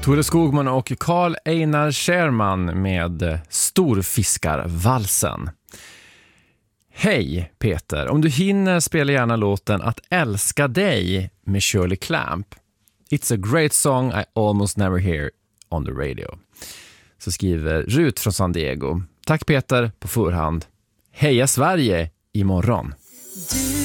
Tore Skogman och Carl Einar Scherman med Storfiskarvalsen. Hej Peter, om du hinner spela gärna låten Att älska dig med Shirley Clamp. It's a great song I almost never hear on the radio. Så skriver Rut från San Diego. Tack Peter på förhand. Heja Sverige imorgon.